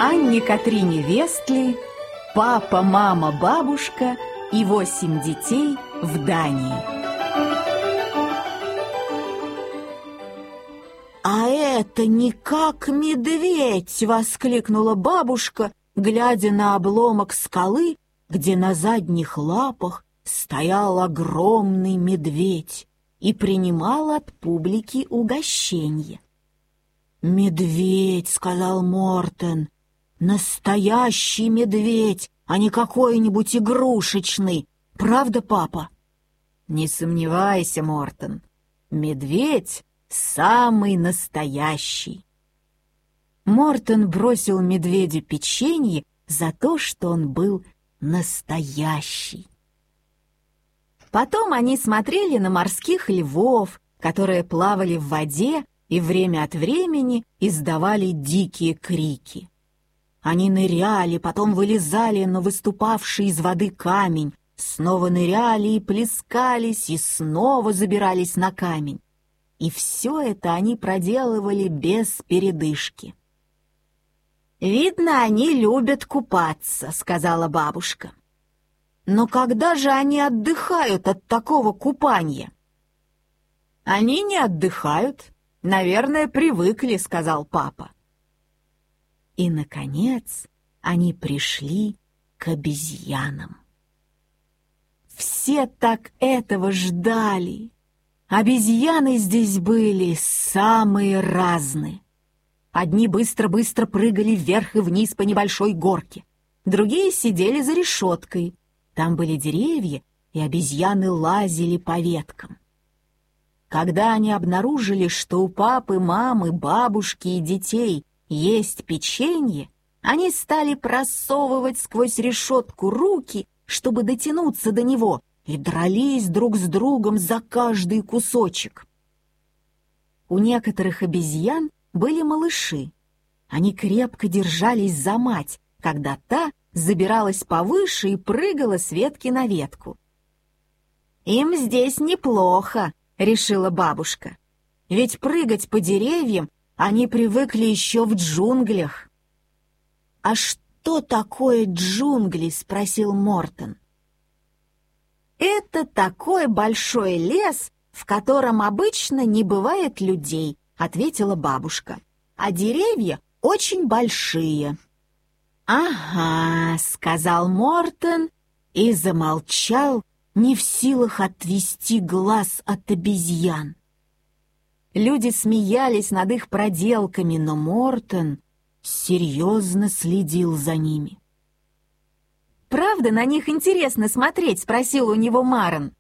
Анне Катрине Вестли, папа, мама, бабушка и 8 детей в Дании. «А это не как медведь!» — воскликнула бабушка, глядя на обломок скалы, где на задних лапах стоял огромный медведь и принимал от публики угощенье. «Медведь!» — сказал Мортен. «Настоящий медведь, а не какой-нибудь игрушечный. Правда, папа?» Не сомневайся, Мортен, медведь самый настоящий. Мортен бросил медведю печенье за то, что он был настоящий. Потом они смотрели на морских львов, которые плавали в воде и время от времени издавали дикие крики. Они ныряли, потом вылезали на выступавший из воды камень, снова ныряли и плескались, и снова забирались на камень. И все это они проделывали без передышки. «Видно, они любят купаться», — сказала бабушка. «Но когда же они отдыхают от такого купания?» «Они не отдыхают. Наверное, привыкли», — сказал папа. И, наконец, они пришли к обезьянам. Все так этого ждали. Обезьяны здесь были самые разные. Одни быстро-быстро прыгали вверх и вниз по небольшой горке, другие сидели за решеткой. Там были деревья, и обезьяны лазили по веткам. Когда они обнаружили, что у папы, мамы, бабушки и детей есть печенье, они стали просовывать сквозь решетку руки, чтобы дотянуться до него, и дрались друг с другом за каждый кусочек. У некоторых обезьян были малыши. Они крепко держались за мать, когда та забиралась повыше и прыгала с ветки на ветку. «Им здесь неплохо», — решила бабушка. «Ведь прыгать по деревьям они привыкли еще в джунглях». «А что такое джунгли?» — спросил Мортен. «Это такой большой лес, в котором обычно не бывает людей», — ответила бабушка. «А деревья очень большие». «Ага», — сказал Мортен и замолчал, не в силах отвести глаз от обезьян. Люди смеялись над их проделками, но Мортен серьезно следил за ними. «Правда, на них интересно смотреть?» — спросил у него Марен.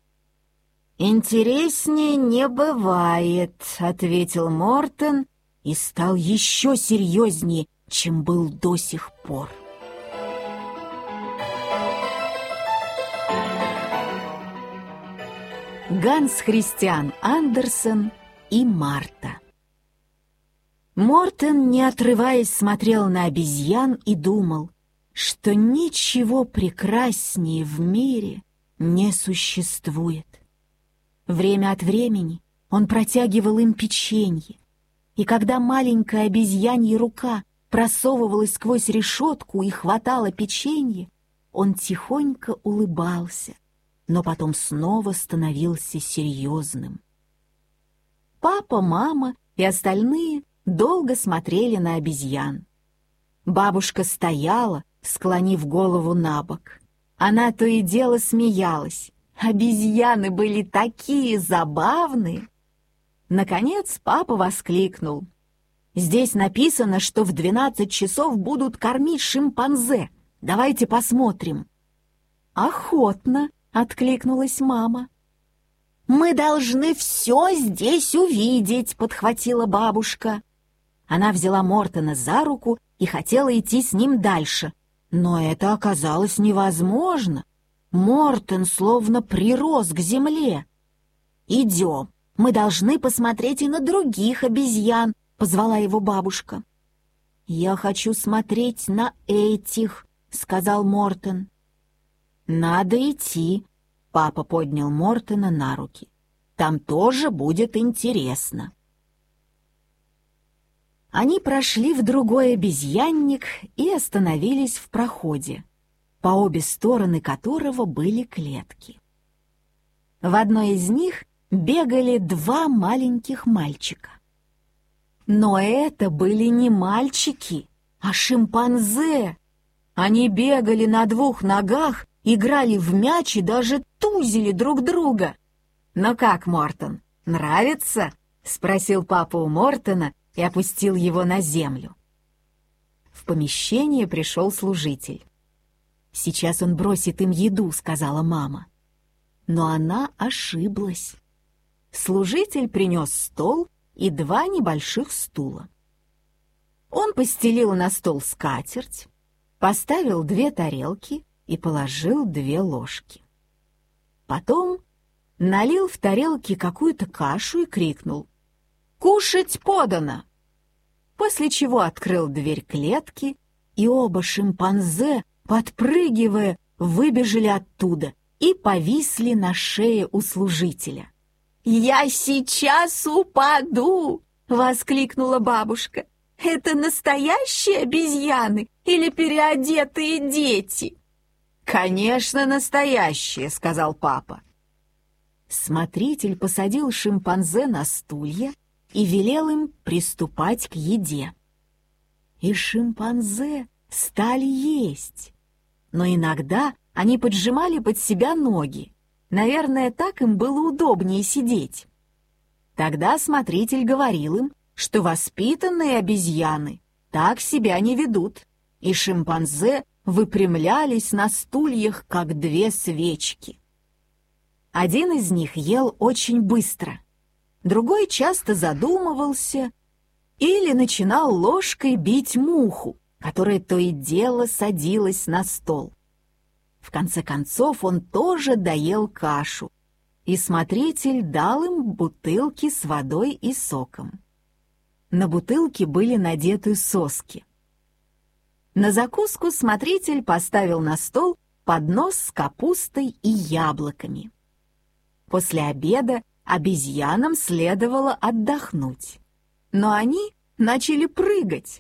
«Интереснее не бывает», — ответил Мортен и стал еще серьезнее, чем был до сих пор. Ганс Христиан Андерсен и Марта. Мортен, не отрываясь, смотрел на обезьян и думал, что ничего прекраснее в мире не существует. Время от времени он протягивал им печенье, и когда маленькая обезьянья рука просовывалась сквозь решетку и хватала печенье, он тихонько улыбался, но потом снова становился серьезным. Папа, мама и остальные долго смотрели на обезьян. Бабушка стояла, склонив голову на бок. Она то и дело смеялась. Обезьяны были такие забавные. Наконец папа воскликнул: «Здесь написано, что в 12 часов будут кормить шимпанзе. Давайте посмотрим». «Охотно», — откликнулась мама. «Мы должны все здесь увидеть», — подхватила бабушка. Она взяла Мортена за руку и хотела идти с ним дальше, но это оказалось невозможно. Мортен словно прирос к земле. «Идем, мы должны посмотреть и на других обезьян», — позвала его бабушка. «Я хочу смотреть на этих», — сказал Мортен. «Надо идти», — папа поднял Мортена на руки. «Там тоже будет интересно». Они прошли в другой обезьянник и остановились в проходе, по обе стороны которого были клетки. В одной из них бегали два маленьких мальчика. Но это были не мальчики, а шимпанзе. Они бегали на двух ногах, играли в мяч и даже тузили друг друга. «Ну как, Мортон, нравится?» — спросил папа у Мортона и опустил его на землю. В помещение пришел служитель. «Сейчас он бросит им еду», — сказала мама. Но она ошиблась. Служитель принес стол и два небольших стула. Он постелил на стол скатерть, поставил две тарелки и положил две ложки. Потом налил в тарелки какую-то кашу и крикнул: «Кушать подано!» После чего открыл дверь клетки, и оба шимпанзе, подпрыгивая, выбежали оттуда и повисли на шее у служителя. «Я сейчас упаду!» — воскликнула бабушка. «Это настоящие обезьяны или переодетые дети?» «Конечно, настоящие», — сказал папа. Смотритель посадил шимпанзе на стулья и велел им приступать к еде. И шимпанзе стали есть. Но иногда они поджимали под себя ноги. Наверное, так им было удобнее сидеть. Тогда смотритель говорил им, что воспитанные обезьяны так себя не ведут, и шимпанзе выпрямлялись на стульях, как две свечки. Один из них ел очень быстро, другой часто задумывался или начинал ложкой бить муху, которая то и дело садилась на стол. В конце концов он тоже доел кашу, и смотритель дал им бутылки с водой и соком. На бутылке были надеты соски. На закуску смотритель поставил на стол поднос с капустой и яблоками. После обеда обезьянам следовало отдохнуть, но они начали прыгать.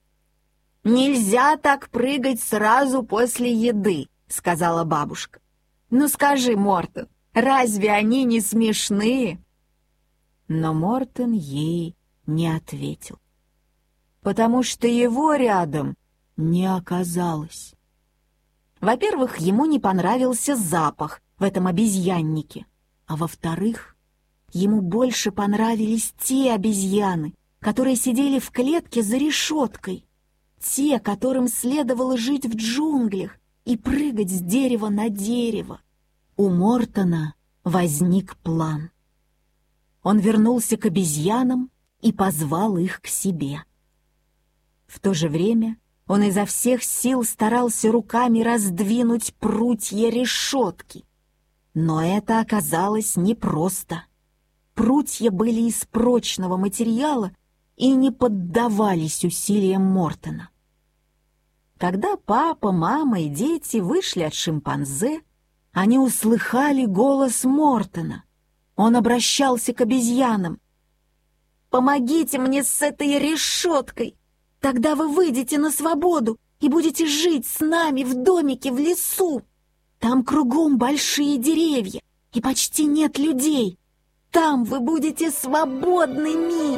«Нельзя так прыгать сразу после еды», — сказала бабушка. «Ну скажи, Мортон, разве они не смешные?» Но Мортон ей не ответил, потому что его рядом не оказалось. Во-первых, ему не понравился запах в этом обезьяннике, а во-вторых, ему больше понравились те обезьяны, которые сидели в клетке за решеткой, те, которым следовало жить в джунглях и прыгать с дерева на дерево. У Мортона возник план. Он вернулся к обезьянам и позвал их к себе. В то же время он изо всех сил старался руками раздвинуть прутья решетки. Но это оказалось непросто. Прутья были из прочного материала и не поддавались усилиям Мортона. Когда папа, мама и дети вышли от шимпанзе, они услыхали голос Мортона. Он обращался к обезьянам. «Помогите мне с этой решеткой! Тогда вы выйдете на свободу и будете жить с нами в домике в лесу. Там кругом большие деревья и почти нет людей. Там вы будете свободными!»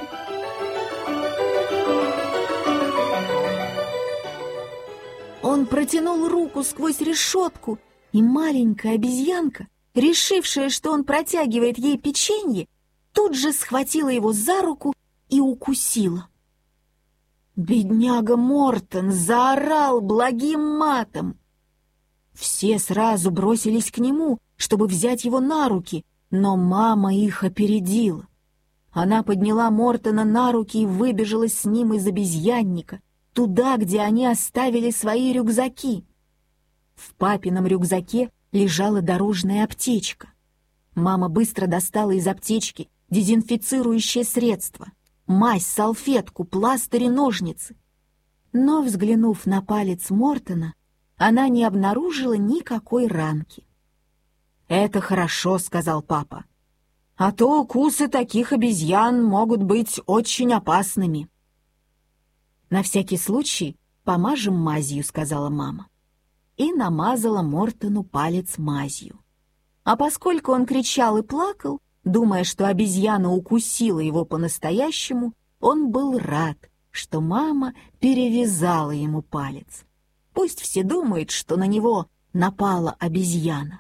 Он протянул руку сквозь решетку, и маленькая обезьянка, решившая, что он протягивает ей печенье, тут же схватила его за руку и укусила. Бедняга Мортон заорал благим матом. Все сразу бросились к нему, чтобы взять его на руки, но мама их опередила. Она подняла Мортона на руки и выбежала с ним из обезьянника, туда, где они оставили свои рюкзаки. В папином рюкзаке лежала дорожная аптечка. Мама быстро достала из аптечки дезинфицирующее средство, мазь, салфетку, пластырь и ножницы. Но, взглянув на палец Мортона, она не обнаружила никакой ранки. «Это хорошо», — сказал папа. «А то укусы таких обезьян могут быть очень опасными». «На всякий случай помажем мазью», — сказала мама. И намазала Мортону палец мазью. А поскольку он кричал и плакал, думая, что обезьяна укусила его по-настоящему, он был рад, что мама перевязала ему палец. Пусть все думают, что на него напала обезьяна.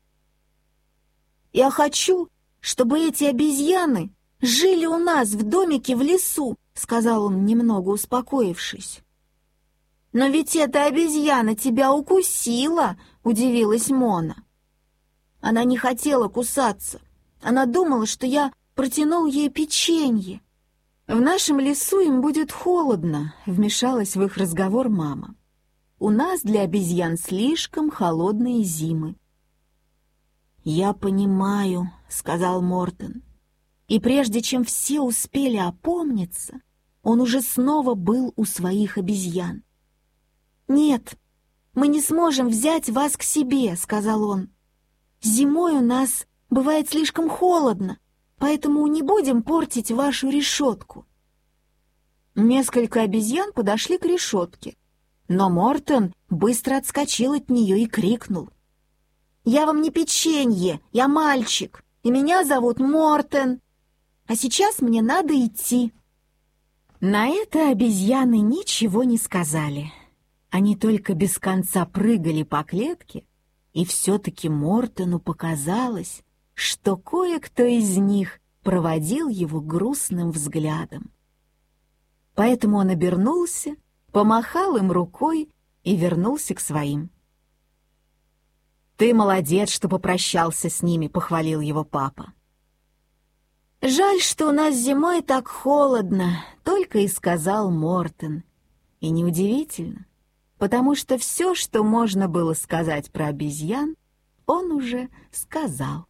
«Я хочу, чтобы эти обезьяны жили у нас в домике в лесу», — сказал он, немного успокоившись. «Но ведь эта обезьяна тебя укусила», — удивилась Мона. «Она не хотела кусаться. Она думала, что я протянул ей печенье». «В нашем лесу им будет холодно», — вмешалась в их разговор мама. «У нас для обезьян слишком холодные зимы». «Я понимаю», — сказал Мортон. И прежде чем все успели опомниться, он уже снова был у своих обезьян. «Нет, мы не сможем взять вас к себе», — сказал он. «Зимой у нас бывает слишком холодно, поэтому не будем портить вашу решетку». Несколько обезьян подошли к решетке, но Мортон быстро отскочил от нее и крикнул: «Я вам не печенье, я мальчик, и меня зовут Мортон. А сейчас мне надо идти». На это обезьяны ничего не сказали. Они только без конца прыгали по клетке, и все-таки Мортону показалось, что кое-кто из них проводил его грустным взглядом. Поэтому он обернулся, помахал им рукой и вернулся к своим. «Ты молодец, что попрощался с ними», — похвалил его папа. «Жаль, что у нас зимой так холодно», — только и сказал Мортон. И неудивительно, потому что все, что можно было сказать про обезьян, он уже сказал.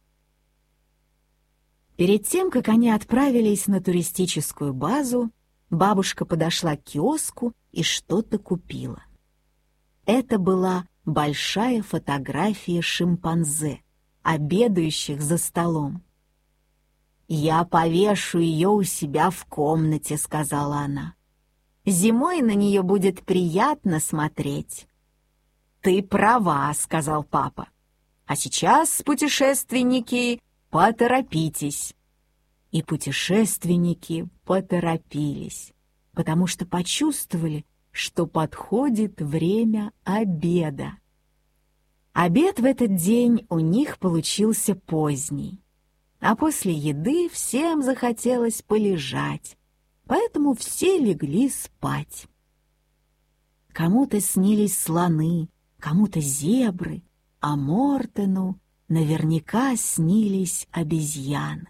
Перед тем, как они отправились на туристическую базу, бабушка подошла к киоску и что-то купила. Это была большая фотография шимпанзе, обедающих за столом. «Я повешу ее у себя в комнате», — сказала она. «Зимой на нее будет приятно смотреть». «Ты права», — сказал папа. «А сейчас, путешественники, поторопитесь». И путешественники поторопились, потому что почувствовали, что подходит время обеда. Обед в этот день у них получился поздний, а после еды всем захотелось полежать, поэтому все легли спать. Кому-то снились слоны, кому-то зебры, а Мортону наверняка снились обезьяны.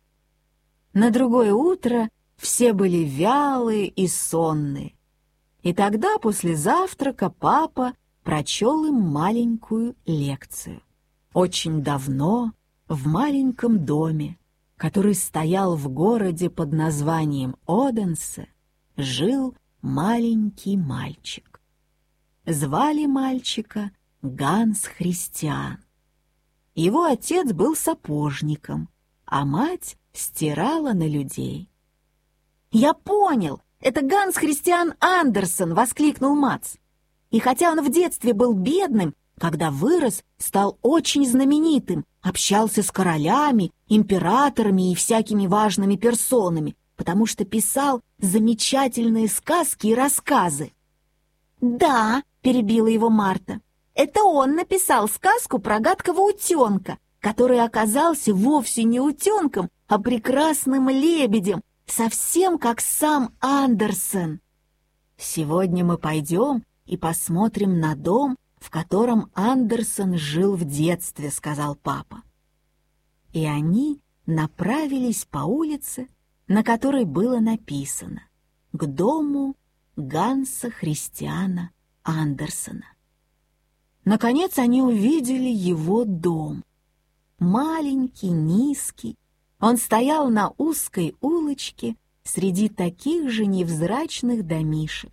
На другое утро все были вялые и сонные, и тогда после завтрака папа прочел им маленькую лекцию. Очень давно, в маленьком доме, который стоял в городе под названием Оденсе, жил маленький мальчик. Звали мальчика Ганс Христиан. Его отец был сапожником, а мать стирала на людей. «Я понял! Это Ганс Христиан Андерсен!» — воскликнул Мац. И хотя он в детстве был бедным, когда вырос, стал очень знаменитым, общался с королями, императорами и всякими важными персонами, потому что писал замечательные сказки и рассказы. «Да», — перебила его Марта, — «это он написал сказку про гадкого утенка, который оказался вовсе не утенком, а прекрасным лебедем, совсем как сам Андерсен. Сегодня мы пойдем и посмотрим на дом, в котором Андерсен жил в детстве», — сказал папа. И они направились по улице, на которой было написано «К дому Ганса Христиана Андерсена». Наконец они увидели его дом. Маленький, низкий, он стоял на узкой улочке среди таких же невзрачных домишек.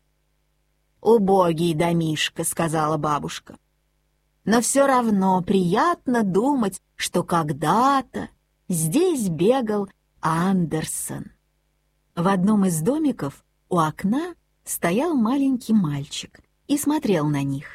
«Убогий домишко», — сказала бабушка. «Но все равно приятно думать, что когда-то здесь бегал Андерсен». В одном из домиков У окна стоял маленький мальчик и смотрел на них.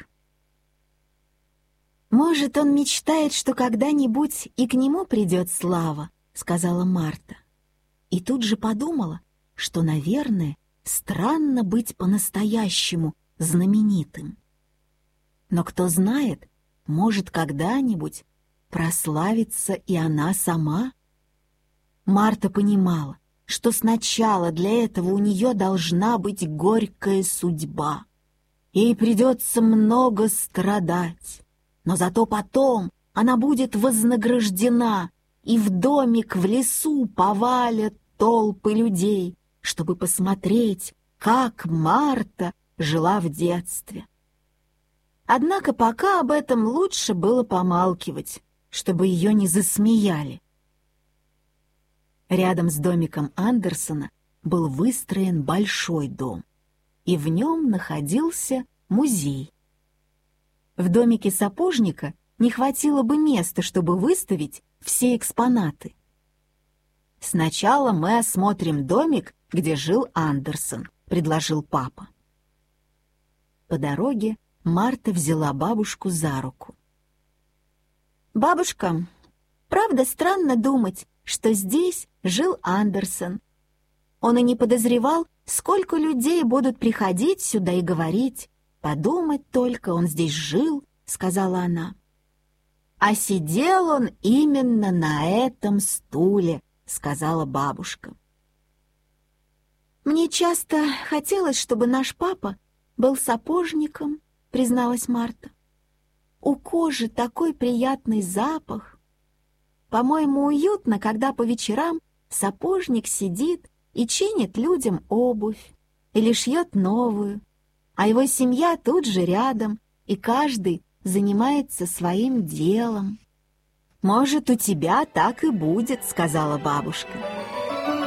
«Может, он мечтает, что когда-нибудь и к нему придет слава», — сказала Марта. И тут же подумала, что, наверное, странно быть по-настоящему знаменитым. Но кто знает, может, когда-нибудь прославится и она сама. Марта понимала, что сначала для этого у нее должна быть горькая судьба. Ей придется много страдать, но зато потом она будет вознаграждена, и в домик в лесу повалят толпы людей, чтобы посмотреть, как Марта жила в детстве. Однако пока об этом лучше было помалкивать, чтобы ее не засмеяли. Рядом с домиком Андерсона был выстроен большой дом, и в нем находился музей. В домике сапожника не хватило бы места, чтобы выставить все экспонаты. «Сначала мы осмотрим домик, где жил Андерсон», — предложил папа. По дороге Марта взяла бабушку за руку. «Бабушка, правда странно думать, что здесь жил Андерсон. Он и не подозревал, сколько людей будут приходить сюда и говорить. Подумать только, он здесь жил», — сказала она. «А сидел он именно на этом стуле», — сказала бабушка. «Мне часто хотелось, чтобы наш папа был сапожником», — призналась Марта. «У кожи такой приятный запах. По-моему, уютно, когда по вечерам сапожник сидит и чинит людям обувь или шьет новую, а его семья тут же рядом, и каждый занимается своим делом». «Может, у тебя так и будет», — сказала бабушка.